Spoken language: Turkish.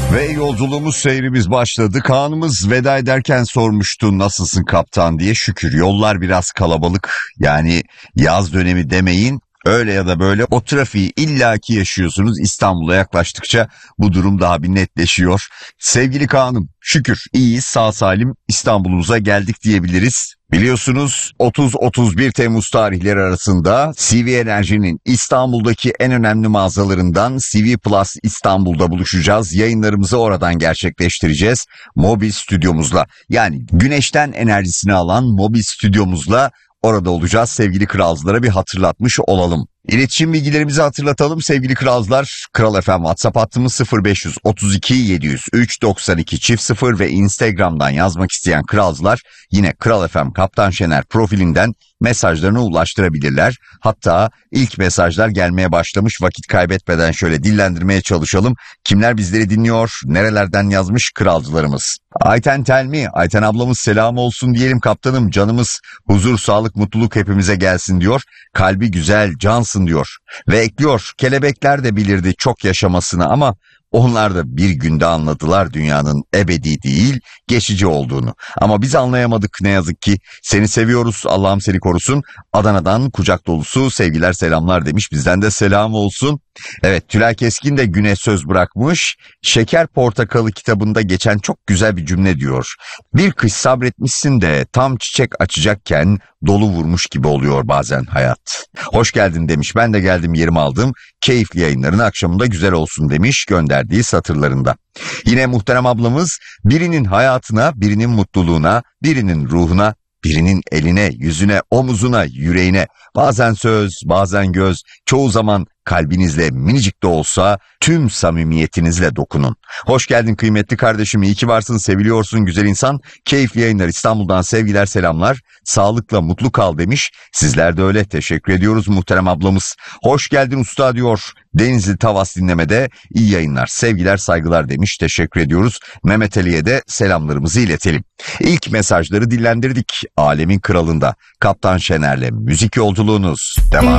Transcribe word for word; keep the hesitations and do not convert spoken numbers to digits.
Ve yolculuğumuz, seyrimiz başladı. Kaan'ımız veda ederken sormuştu nasılsın kaptan diye. Şükür, yollar biraz kalabalık. Yani yaz dönemi demeyin. Öyle ya da böyle o trafiği illaki yaşıyorsunuz. İstanbul'a yaklaştıkça bu durum daha bir netleşiyor. Sevgili Kaan'ım, şükür iyiyiz, sağ salim İstanbul'umuza geldik diyebiliriz. Biliyorsunuz otuz otuz bir Temmuz tarihleri arasında C V Enerji'nin İstanbul'daki en önemli mağazalarından C V Plus İstanbul'da buluşacağız. Yayınlarımızı oradan gerçekleştireceğiz. Mobil stüdyomuzla, yani güneşten enerjisini alan mobil stüdyomuzla orada olacağız. Sevgili kralcılara bir hatırlatmış olalım. İletişim bilgilerimizi hatırlatalım sevgili kralcılar. Kral F M WhatsApp hattımız sıfır beş otuz iki yedi yüz üç doksan iki çift sıfır ve Instagram'dan yazmak isteyen kralcılar yine Kral F M Kaptan Şener profilinden mesajlarını ulaştırabilirler. Hatta ilk mesajlar gelmeye başlamış, vakit kaybetmeden şöyle dillendirmeye çalışalım. Kimler bizleri dinliyor, nerelerden yazmış kralcılarımız? Ayten Telmi, Ayten ablamız selam olsun diyelim kaptanım, canımız, huzur, sağlık, mutluluk hepimize gelsin diyor. Kalbi güzel, cansın diyor. Ve ekliyor, kelebekler de bilirdi çok yaşamasını ama onlar da bir günde anladılar dünyanın ebedi değil, geçici olduğunu. Ama biz anlayamadık ne yazık ki. Seni seviyoruz, Allah'ım seni korusun. Adana'dan kucak dolusu sevgiler, selamlar demiş. Bizden de selam olsun. Evet, Tülay Keskin de güne söz bırakmış. Şeker Portakalı kitabında geçen çok güzel bir cümle diyor. Bir kış sabretmişsin de tam çiçek açacakken dolu vurmuş gibi oluyor bazen hayat. Hoş geldin demiş. Ben de geldim, yerimi aldım. Keyifli yayınların akşamında güzel olsun demiş gönderdiği satırlarında. Yine muhterem ablamız, birinin hayatına, birinin mutluluğuna, birinin ruhuna, birinin eline, yüzüne, omuzuna, yüreğine, bazen söz, bazen göz, çoğu zaman kalbinizle minicik de olsa tüm samimiyetinizle dokunun. Hoş geldin kıymetli kardeşim, iyi ki varsın, seviliyorsun güzel insan. Keyifli yayınlar, İstanbul'dan sevgiler, selamlar. Sağlıkla mutlu kal demiş. Sizler de öyle, teşekkür ediyoruz muhterem ablamız. Hoş geldin usta diyor. Denizli Tavas dinlemede iyi yayınlar, sevgiler, saygılar demiş. Teşekkür ediyoruz. Mehmet Ali'ye de selamlarımızı iletelim. İlk mesajları dillendirdik. Alemin kralında Kaptan Şener'le müzik yolculuğunuz devam